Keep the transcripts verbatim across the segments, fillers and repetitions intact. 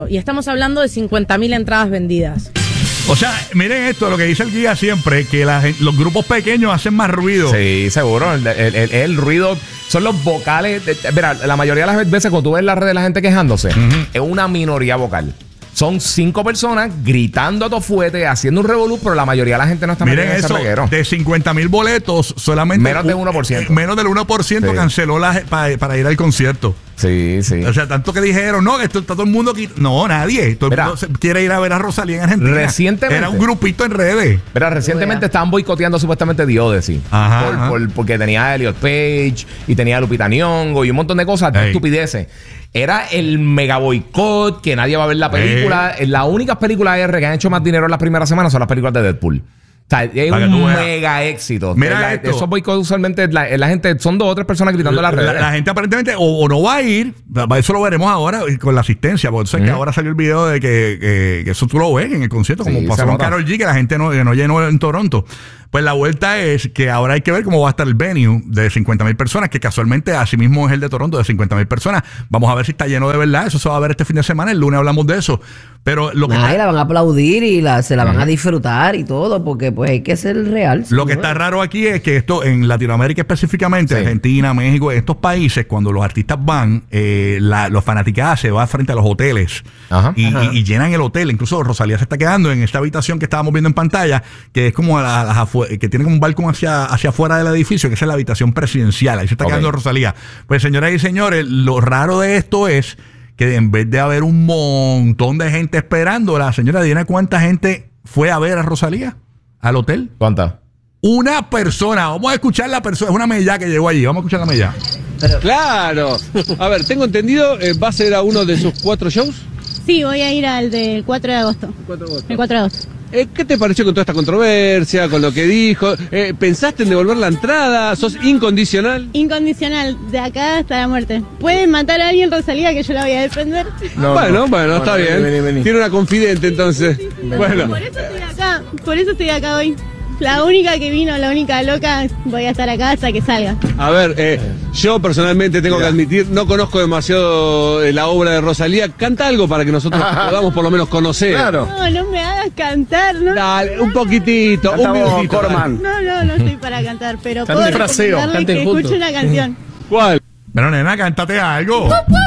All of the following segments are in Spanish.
Y estamos hablando de cincuenta mil entradas vendidas. O sea, miren esto, lo que dice el guía siempre, que la, los grupos pequeños hacen más ruido. Sí, seguro. El, el, el, el ruido son los vocales. De, mira, la mayoría de las veces cuando tú ves la red de la gente quejándose, uh-huh. es una minoría vocal. Son cinco personas gritando a todo fuete, haciendo un revolú, pero la mayoría de la gente no está miren eso, de cincuenta mil boletos, solamente menos del uno por ciento. Menos del uno por ciento sí. canceló la, para, para ir al concierto. Sí, sí. O sea, tanto que dijeron, no, esto está todo el mundo aquí. No, nadie. Todo Mira, el mundo quiere ir a ver a Rosalía en Argentina. Recientemente. Era un grupito en redes. Pero recientemente estaban boicoteando supuestamente The Odyssey. Ajá, por, ajá. Por, porque tenía a Elliot Page y tenía a Lupita Nyong'o y un montón de cosas, de estupideces. Era el mega boicot, que nadie va a ver la película. Ey. Las únicas películas R que han hecho más dinero en las primeras semanas son las películas de Deadpool. O sea, es un mega éxito. Mira la, esto. Esos boicots usualmente la, la gente, son dos o tres personas gritando en las redes. La, la gente aparentemente o, o no va a ir, eso lo veremos ahora con la asistencia, porque sé uh-huh. que ahora salió el video de que, que, que eso tú lo ves en el concierto, sí, como pasó con Karol G, que la gente no, no llenó en Toronto. Pues la vuelta es que ahora hay que ver cómo va a estar el venue de cincuenta mil personas, que casualmente así mismo es el de Toronto de cincuenta mil personas. Vamos a ver si está lleno de verdad. Eso se va a ver este fin de semana. El lunes hablamos de eso. Pero lo que Ay, está... la van a aplaudir y la, se la van uh-huh. a disfrutar y todo, porque pues hay que ser real. Lo que está raro aquí es que esto en Latinoamérica específicamente, sí. Argentina, México, estos países, cuando los artistas van, eh, la, los fanaticadas se van frente a los hoteles uh-huh. y, uh-huh. Y, y llenan el hotel. Incluso Rosalía se está quedando en esta habitación que estábamos viendo en pantalla, que es como a las afuera, que tiene como un balcón hacia, hacia afuera del edificio, que es la habitación presidencial. Ahí se está okay. quedando Rosalía. Pues señoras y señores, lo raro de esto es que en vez de haber un montón de gente esperando, la señora adivina cuánta gente fue a ver a Rosalía al hotel. ¿Cuánta? Una persona. Vamos a escuchar la persona. Es una mella que llegó allí. Vamos a escuchar la mella. Pero... Claro. A ver, tengo entendido, eh, ¿va a ser a uno de sus cuatro shows? Sí, voy a ir al del cuatro de agosto. El cuatro de agosto. El cuatro de agosto. Eh, ¿Qué te pareció con toda esta controversia, con lo que dijo? Eh, ¿Pensaste en devolver la entrada? ¿Sos incondicional? Incondicional, de acá hasta la muerte. ¿Pueden matar a alguien, Rosalía, que yo la voy a defender? No, bueno, no. bueno, está bueno, bien. Vení, vení. Tiene una confidente, entonces. Sí, sí, sí. Bueno. Por eso estoy acá, por eso estoy acá hoy. La única que vino, la única loca, voy a estar acá hasta que salga. A ver, eh, yo personalmente tengo Mira. que admitir, no conozco demasiado la obra de Rosalía. Canta algo para que nosotros podamos por lo menos conocer. Claro. No, no me hagas cantar, ¿no? Dale, un poquitito, Cantamos un minutito. Corman. No, no, no estoy para cantar, pero puedo recomendarle que escuche una canción. ¿Cuál? Pero nena, cántate algo.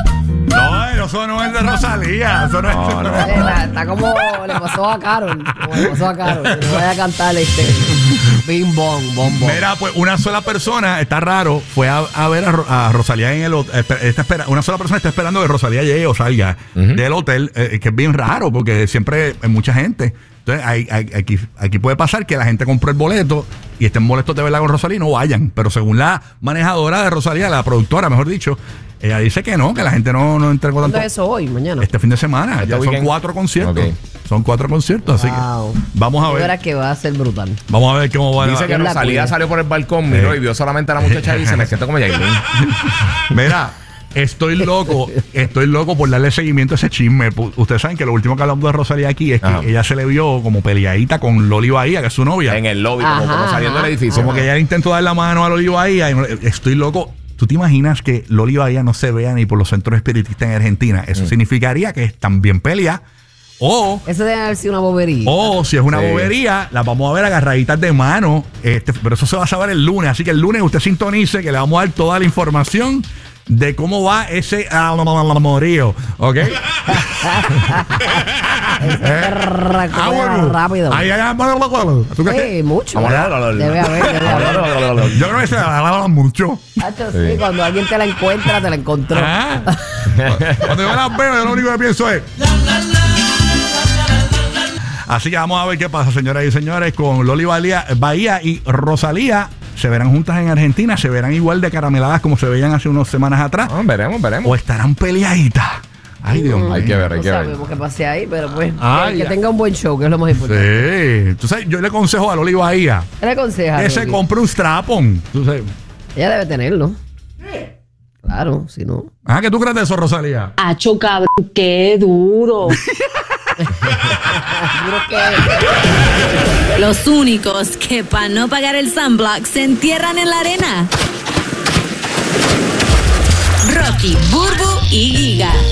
No, eso no es de Rosalía. Eso no, no es. No. Está, está como le pasó a Karol. Como le pasó a Karol. No voy a cantar este. Bing bong, bom bom. Mira, pues una sola persona, está raro, fue a, a ver a, a Rosalía en el hotel. Espera, una sola persona está esperando que Rosalía llegue o salga uh-huh. del hotel, eh, que es bien raro porque siempre hay mucha gente. Entonces, hay, hay, aquí, aquí puede pasar que la gente compró el boleto y estén molestos de verla con Rosalía y no vayan. Pero según la manejadora de Rosalía, la productora, mejor dicho, ella dice que no, que la gente no, no entregó tanto. ¿Cuándo es eso hoy? ¿Mañana? Este fin de semana. Este ya weekend. Son cuatro conciertos. Okay. Son cuatro conciertos, wow. Así que vamos a ver. Ahora que va a ser brutal. Vamos a ver cómo va. Dice que Rosalía salió por el balcón, miró eh. y vio solamente a la muchacha y se me siento como Yailin. Mira. Estoy loco, estoy loco por darle seguimiento a ese chisme. Ustedes saben que lo último que hablamos de Rosalía aquí es que Ajá. ella se le vio como peleadita con Loli Bahía, que es su novia. En el lobby, como, como saliendo del edificio. Como que ella intentó dar la mano a Loli Bahía. Y estoy loco. ¿Tú te imaginas que Loli Bahía no se vea ni por los centros espiritistas en Argentina? Eso mm. significaría que también pelea. O eso debe haber sido una bobería. O si es una sí. bobería, las vamos a ver agarraditas de mano. Este, pero eso se va a saber el lunes. Así que el lunes usted sintonice, que le vamos a dar toda la información de cómo va ese amorío, ¿ok? Ah, bueno. Rápido. Ahí, ahí, ¿tú sí, mucho. Debe haber, debe haber. Yo creo que se habla mucho. Hacho, sí, sí, cuando alguien te la encuentra, te la encontró. Ah. Cuando yo las veo, yo lo único que pienso es... Así que vamos a ver qué pasa, señoras y señores, con Loli Bahía y Rosalía. Se verán juntas en Argentina, se verán igual de carameladas como se veían hace unas semanas atrás. Oh, veremos, veremos. O estarán peleaditas. Ay, Dios mío. Hay que ver, hay no que ver. No sabemos qué pase ahí, pero pues Ay, que, que tenga un buen show, que es lo más importante. Sí. Tú sabes, yo le aconsejo a Loli Bahía. ¿Qué le aconseja? Que se compre un strap-on. Tú sabes. Ella debe tenerlo. Sí. Claro, si no. Ah, ¿qué tú crees de eso, Rosalía? Acho, cabrón, qué duro. Los únicos que para no pagar el sunblock se entierran en la arena. Rocky, Burbu y Giga.